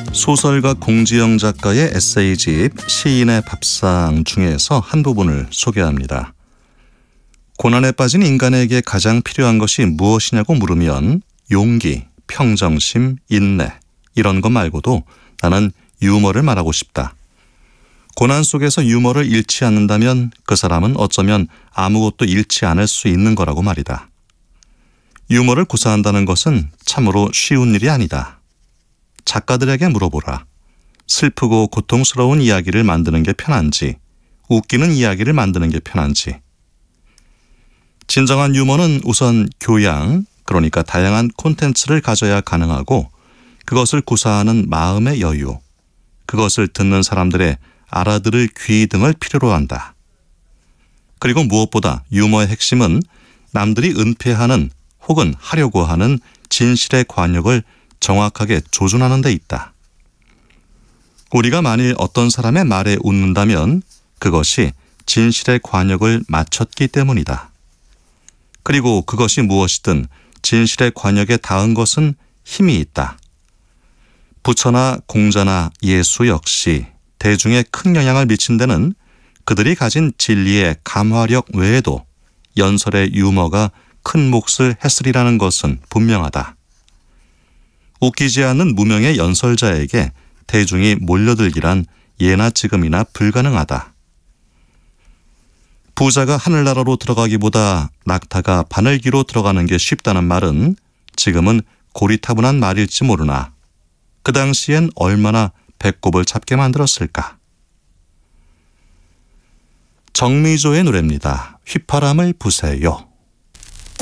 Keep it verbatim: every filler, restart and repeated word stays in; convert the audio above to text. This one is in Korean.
소설가 공지영 작가의 에세이집 시인의 밥상 중에서 한 부분을 소개합니다. 고난에 빠진 인간에게 가장 필요한 것이 무엇이냐고 물으면 용기, 평정심, 인내 이런 것 말고도 나는 유머를 말하고 싶다. 고난 속에서 유머를 잃지 않는다면 그 사람은 어쩌면 아무것도 잃지 않을 수 있는 거라고 말이다. 유머를 구사한다는 것은 참으로 쉬운 일이 아니다. 작가들에게 물어보라. 슬프고 고통스러운 이야기를 만드는 게 편한지, 웃기는 이야기를 만드는 게 편한지. 진정한 유머는 우선 교양, 그러니까 다양한 콘텐츠를 가져야 가능하고 그것을 구사하는 마음의 여유, 그것을 듣는 사람들의 알아들을 귀 등을 필요로 한다. 그리고 무엇보다 유머의 핵심은 남들이 은폐하는 혹은 하려고 하는 진실의 관역을 정확하게 조준하는 데 있다. 우리가 만일 어떤 사람의 말에 웃는다면 그것이 진실의 관역을 맞췄기 때문이다. 그리고 그것이 무엇이든 진실의 관역에 닿은 것은 힘이 있다. 부처나 공자나 예수 역시 대중에 큰 영향을 미친 데는 그들이 가진 진리의 감화력 외에도 연설의 유머가 큰 몫을 했으리라는 것은 분명하다. 웃기지 않는 무명의 연설자에게 대중이 몰려들기란 예나 지금이나 불가능하다. 부자가 하늘나라로 들어가기보다 낙타가 바늘기로 들어가는 게 쉽다는 말은 지금은 고리타분한 말일지 모르나 그 당시엔 얼마나 배꼽을 잡게 만들었을까. 정미조의 노래입니다. 휘파람을 부세요.